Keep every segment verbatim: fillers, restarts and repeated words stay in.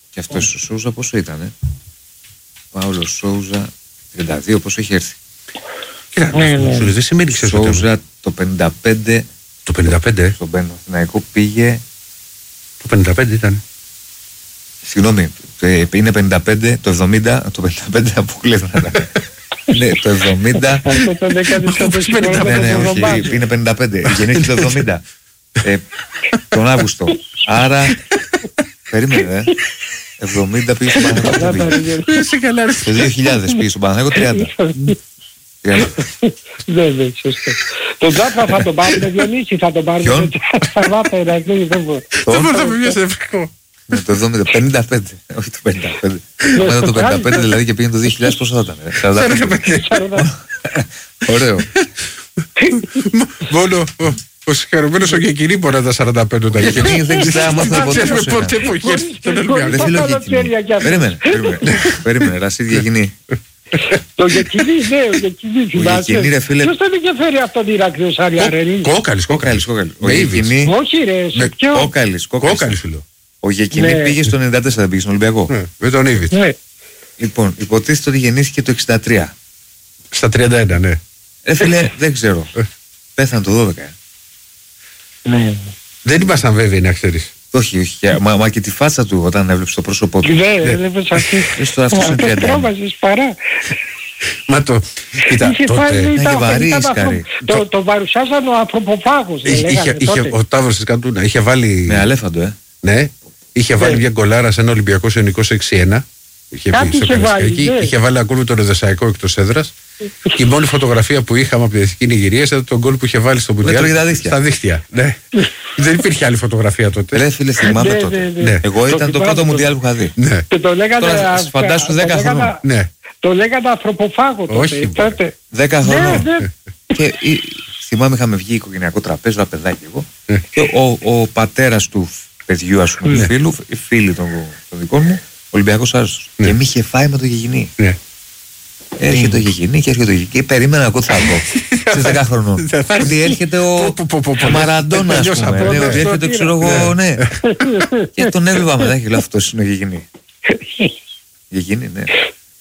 Και αυτός ο Σόουζα πόσο ήτανε? Παύλο Σόουζα τριάντα δύο, πόσο έχει έρθει? Κοίτα, ναι, ναι. Σου δεν σημαίνει ξέρεις το Σόουζα το πενήντα πέντε. Το πενήντα πέντε. Στον Παναθηναϊκό πήγε. Το πενήντα πέντε ήταν. Συγγνώμη, είναι πενήντα πέντε, το εβδομήντα, το πενήντα πέντε αποκλείεται να ήταν. Ναι, το εβδομήντα. Ναι, ναι, όχι, είναι πενήντα πέντε. Γεννήθηκε το εβδομήντα. Τον Αύγουστο. Άρα, περίμενε, ε. εβδομήντα πήγε στον Παναθηναϊκό. Το δύο χιλιάδες πήγε στον Παναθηναϊκό τριάντα. Ναι, ναι, σωστό. Τον Τζάπα θα τον πάρουμε, Διονύση, θα τον πάρουμε. Ποιον? Θα βάπε, να κλείνει, δεν μπορεί. Δεν μπορεί να πει μια σε ευκαιρικό. Το εβδομήντα, πενήντα πέντε, όχι το πενήντα πέντε. Μετά το πενήντα πέντε δηλαδή και πήγαινε το δύο χιλιάδες, πόσο θα ήταν? σαράντα πέντε. Ωραίο. Μόνο ο συγχαρημένος ο Γεκινή μπορεί να τα σαράντα πέντε τα Γεκινή δεν ξέρω μάθαμε ποτέ πώς είναι. ποτέ που έχει έρθει στον Ολυμπιακό. Δεν θέλω Γεκινή. Περίμενε, περίμενε, Ρασίδη Γεκινή. Το Γεκινή, ναι, ο Γεκινή θυμάσαι. Ποιος τον είχε φέρει αυτόν τον Ηρακλείο Σαριαρέλη? Κόκαλης, κόκαλης. Ο Γεκινή. Όχι ρε, σε ποιο? Κόκαλης, Κόκαλης φίλο. Ο Γεκινή πήγε στο ενενήντα τέσσερα, δεν πήγε στον Ολυμπιακό. Με τον Ήβιτ. Λοιπόν, υποτίθεται ότι γεννήθηκε το εξήντα τρία. Στα τριάντα ένα, ναι. Ε, φίλε, δεν ξέρω. Πέθανε το δώδεκα. Ναι. Δεν ήμασταν βέβαιοι να ξέρεις. Όχι, όχι. Μα, μα και τη φάτσα του όταν έβλεψε το πρόσωπό του. Ναι, έβλεπες αυτή. Στο αυτό είναι τριάντα. Τρόμαζες παρά. Μα το. Κοίτα, τότε. Είχε βαρύ Ισκάρη. Το παρουσιάζαν ο ανθρωποφάγος. Ο Ταύρος της Καντούνα είχε βάλει. Με αλέφαντο, ε. Ναι. Είχε βάλει μια γκολάρα σε ένα Ολυμπιακό Ιωνικός έξι ένα. Είχε Κάτι είχε βάλει, ναι. Είχε βάλει ακόμη τον Εδεσσαϊκό εκτός έδρας. Και η μόνη φωτογραφία που είχαμε από την Εθνική Νιγηρία ήταν τον γκολ που είχε βάλει στο Μουντιάλ στα δίχτυα. Ναι. Δεν υπήρχε άλλη φωτογραφία τότε. Ρε φίλε, θυμάμαι τότε. Ναι. Εγώ ήταν το πρώτο Μουντιάλ που είχα δει. Ναι. Και το λέγανε. Φαντάσου δέκα χρόνια. Ναι. Το λέγανε ανθρωποφάγο τότε. Όχι. δέκα χρόνια. Και θυμάμαι είχαμε βγει οικογενειακό τραπέζι, ένα παιδάκι εγώ. Και ο πατέρας του παιδιού, ας πούμε, του φίλου, φίλοι των δικών μου, Ολυμπιακός άρρωστος. Και μη είχε φάει με το Γεκινή. Έρχεται το Γεκινή και έρχεται το Γεκινή. Περίμενα εγώ θα βγω. Στις δέκα χρονών. Ότι έρχεται ο Μαραντόνα, ας πούμε. Ότι έρχεται, ξέρω εγώ, ναι. Και τον έβλεπα μετά και λέω αυτός είναι ο Γεκινή. Γεκινή, ναι.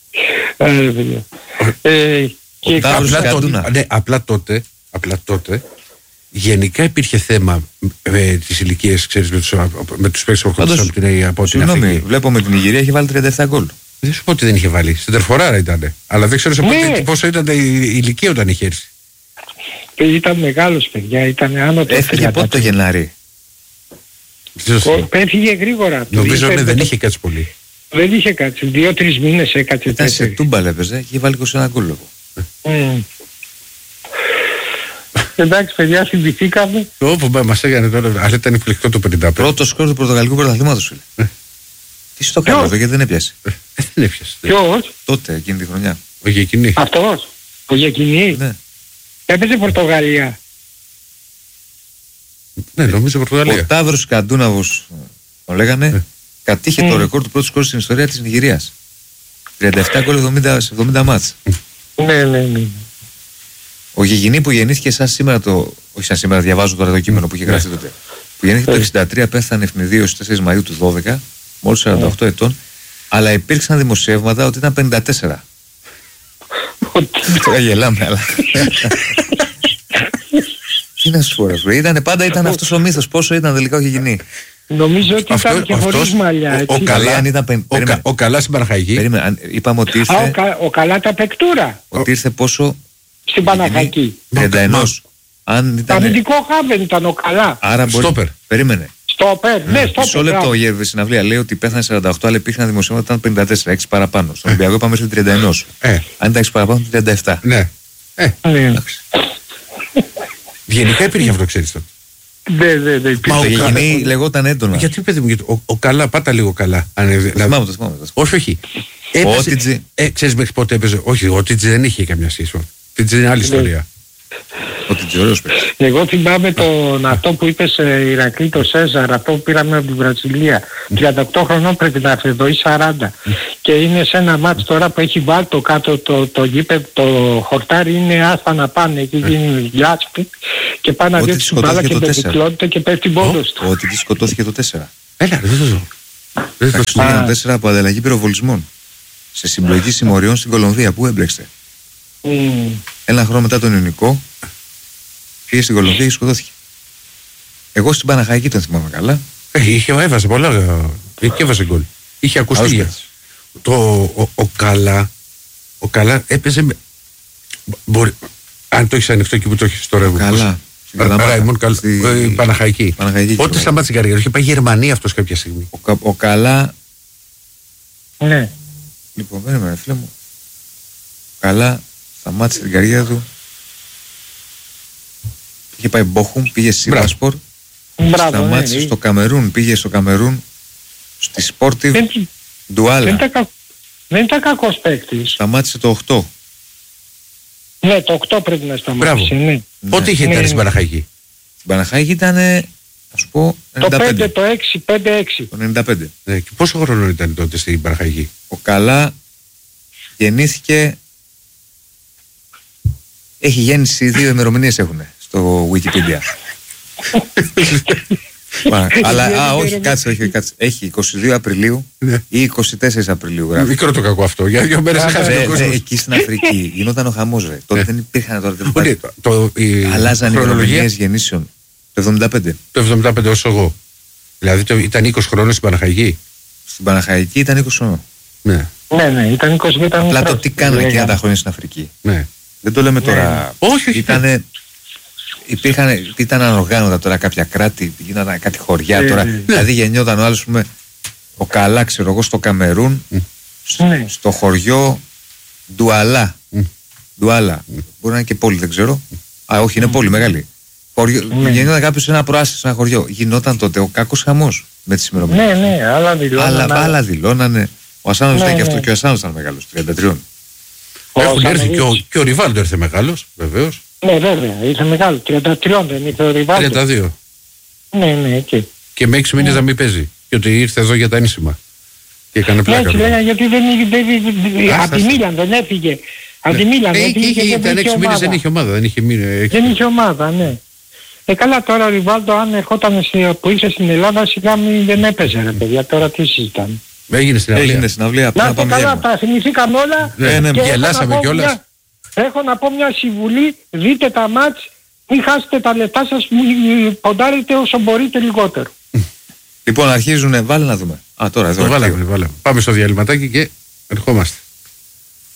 Απλά τότε, απλά τότε, γενικά υπήρχε θέμα με τις ηλικίες, ξέρεις, με τους παίκτες που ερχόντουσαν από την Αφρική. Συγγνώμη, βλέπω με την Νιγηρία έχει βάλει τριάντα επτά γκολ. Δεν σου πω ότι δεν είχε βάλει. Στην τερφοράρα ήταν. Αλλά δεν ξέρω σε πότε, πόσο ήταν η ηλικία όταν είχε έρθει. Ήταν μεγάλος, παιδιά. Ήταν άνω το έφυγε πότε το Γενάρη? Έφυγε γρήγορα. Νομίζω ότι δεν είχε κάτσει πολύ. Δεν είχε κάτσει. Δύο-τρεις μήνες έκατσε. Ήταν σε Τούμπαλ έπαιζε και είχε βάλει είκοσι ένα γκολ. Εντάξει, παιδιά, θυμηθήκαμε. Όπου μας έκανε τώρα, αλλά ήταν εκπληκτικό το πενήντα πέντε. Πρώτο σκορ του Πορτογαλικού Πρωταθλήματος, φίλε. Τι στο κάνω αυτό, γιατί δεν έπιασε. Δεν έπιασε. Ποιος? Τότε, εκείνη τη χρονιά. Ο Γεκινή. Αυτός. Ο Γεκινή. Ναι. Έπαιζε Πορτογαλία. Ναι, νομίζω Πορτογαλία. Ο Ταύρος Καντούναβος, τον λέγανε, κατήχε το ρεκόρ του πρώτου σκορ στην ιστορία της Νιγηρίας. τριάντα επτά γκολ σε εβδομήντα μάτς. Ναι, ναι, ναι. Ο Γεκινή που γεννήθηκε σαν σήμερα το. Όχι σαν σήμερα, διαβάζω τώρα το κείμενο που είχε γραφτεί τότε. Που γεννήθηκε το εξήντα τρία, πέθανε ευνηδίως στις τέσσερις Μαΐου του δώδεκα, μόλις σαράντα οκτώ ετών, αλλά υπήρξαν δημοσιεύματα ότι ήταν πενήντα τέσσερα. Τώρα γελάμε, αλλά. Τι να σου πω, ρε. Ήτανε πάντα ήταν αυτός ο μύθος. Πόσο ήταν τελικά ο Γεκινή? Νομίζω ότι αυτό, ήταν και χωρίς μαλλιά. Ο, ο, καλά, αν ήταν πεν, ο, περίμενε, ο Καλά στην Παναχαϊκή. Περίμενε, είπαμε ότι ήρθε. Α, ο, κα, ο Καλά τα παικτούρα. Ότι ήρθε πόσο? Στην Παναχαϊκή. τριάντα ένα. Αν ήταν. Αμυντικό χάβεν ήταν ο Καλά. Άρα μπορεί. Στόπερ. Περίμενε. Στόπερ, ναι, στόπερ. Μισό λεπτό η συναυλία λέει ότι πέθανε σαράντα οκτώ, αλλά υπήρχαν δημοσιεύματα ήταν πενήντα τέσσερα, έξι παραπάνω. Στον Ολυμπιακό είπαμε μέχρι τριάντα ένα. Αν ήταν έξι παραπάνω, τριάντα επτά. Ναι. Γενικά υπήρχε αυτό, ξέρεις τότε. Ναι, ναι, ναι. Μα ο Γεκινή λεγόταν έντονα. Γιατί παιδί μου, ο, ο Καλά, πάτα λίγο Καλά. Το θυμάμαι, το θυμάμαι. Όχι, όχι. Ο Ότιτζι. Ε, ξέρεις μέχρι πότε έπαιζε? Όχι, ο Ότιτζι δεν είχε καμιά σχέση. Ο Ότιτζι είναι άλλη ιστορία. Ότιτζι, ωραίος παίκτης. Εγώ θυμάμαι τον αυτό που είπε σε Ηρακλή, το Σέζαρ, αυτό που πήραμε από την Βραζιλία. τριάντα οκτώ χρονών πρέπει να έρθει εδώ ή σαράντα. Και είναι σε ένα μάτς τώρα που έχει βάλει το κάτω το, το γήπεδο, το χορτάρι είναι άστα να πάνε. Εκεί γίνει λάσπη και πάνε να δει την μπάλα και πετυκλώνεται και πέφτει πόντος του. Ότι τη σκοτώθηκε το τέσσερα. Έλα, δεν το ζω. Τα τέσσερα από ανταλλαγή πυροβολισμών. Σε συμπλοκή συμμοριών στην Κολομβία. Πού έμπλεξε. Mm. Ένα χρόνο μετά τον Ιωνικό πήγε στην Κολομβία και σκοτώθηκε. Εγώ στην Παναχαϊκή τον θυμάμαι καλά. Ε, είχε, έβαζε πολλά. Και έβαζε γκολ. Είχε ακουστεί. Το, ο, ο Καλά, ο Καλά έπαιζε με, μπορεί, αν το έχεις ανοιχτό εκεί που το έχεις τώρα. Καλά. Ράιμον, στη... Παναχαϊκή. Παναχαϊκή. Πότε σταμάτησε η καριέρα του, είχε πάει Γερμανία αυτός κάποια στιγμή. Ο, ο Καλά. Ναι. Λοιπόν, περίμενε φίλε μου. Καλά, σταμάτησε την καριέρα του. Είχε πάει Μπόχουμ, πήγε Σίβασπορ. Σταμάτησε ναι, στο Καμερούν, πήγε στο Καμερούν. Στη Σπόρτιβ. Ντουάλα. Δεν ήταν κακός παίκτης. Σταμάτησε το οκτώ. Ναι, το οκτώ πρέπει να σταματήσει. Ναι. Πότε είχε ναι, ήταν ναι. στην Παναχαϊκή. Στην Παναχαϊκή ήταν, να σου πω, ενενήντα πέντε. Το πέντε, το έξι, πέντε έξι. Το ενενήντα πέντε. Ναι, και πόσο χρόνο ήταν τότε στην Παναχαϊκή. Ο Καλά γεννήθηκε. Έχει γέννηση, δύο ημερομηνίες έχουν στο Wikipedia. Αλλά α, όχι, κάτσε, όχι, κάτσε. Έχει είκοσι δύο Απριλίου ή είκοσι τέσσερα Απριλίου. Γράφει. Μικρό το κακό αυτό. Για δύο μέρες έχασε το κόσμο. Εκεί στην Αφρική γινόταν ο χαμός. Τότε δεν υπήρχαν τώρα. Αλλάζαν οι ημερομηνίες γεννήσεων. Το εβδομήντα πέντε. Το εβδομήντα πέντε όσο εγώ. Δηλαδή ήταν είκοσι χρόνων στην Παναχαϊκή. Στην Παναχαϊκή ήταν είκοσι χρόνων. Ναι, ναι, ήταν είκοσι. Απλά το τι κάνανε εκείνα τα χρόνια στην Αφρική. Δεν το λέμε τώρα. Όχι, ήταν. Υπήρχαν, ήταν ανοργάνωτα τώρα κάποια κράτη, γίνονταν κάτι χωριά τώρα. Mm. Δηλαδή γεννιόταν ο άλλος, πούμε, ο Καλά, ξέρω εγώ, στο Καμερούν, mm. στο, στο χωριό Ντουαλά. Mm. Ντουάλα. Mm. Μπορεί να είναι και πόλη, δεν ξέρω. Mm. Α, όχι, είναι mm. πόλη μεγάλη. Χωριό, mm. Γεννιόταν κάποιος σε ένα προάσι, σε ένα χωριό. Γινόταν τότε ο κάκος χαμός με τις ημερομηνίες. Ναι, ναι, άλλα δηλώνανε. Άλλα, άλλα δηλώνανε. Ο Ασάνος ήταν και αυτό, και ο Ασάνος ήταν μεγάλος, τριάντα τρία. Έχουν έρθει και ο, και ο Ριβάλντο έρθε μεγάλος, βεβαίως. Ναι, βέβαια, ήρθε μεγάλο. τριάντα τρία δεν ήρθε ο Ριβάλντο. τριάντα δύο. Ναι, ναι, εκεί. Και με έξι μήνες να μην παίζει. Και ότι ήρθε εδώ για τα ένσημα. Και έκανε πλάκα. Έτσι λέγανε, γιατί δεν είχε. Από τη Μίλαν δεν έφυγε. Από τη Μίλαν δεν έφυγε. Ήταν έξι μήνες, δεν είχε ομάδα. Δεν είχε, δεν είχε ομάδα, ναι. Ε, καλά, τώρα ο Ριβάλντο, αν ερχόταν που είσαι στην Ελλάδα, σιγά μην δεν έπαιζε, ρε παιδιά. Τώρα τι συζητάμε. Έγινε στην αυλία. Έγινε στην αυλία. Να το καλά, τα θυμηθήκαμε όλα. Ναι, ναι, γελάσαμε κιόλας. Έχω να πω μια συμβουλή, δείτε τα μάτς, μην χάσετε τα λεπτά σας, ποντάρετε όσο μπορείτε λιγότερο. Λοιπόν, αρχίζουνε, βάλε να δούμε. Α, τώρα εδώ. Βάλαμε, βάλαμε. Πάμε στο διαλυματάκι και ερχόμαστε.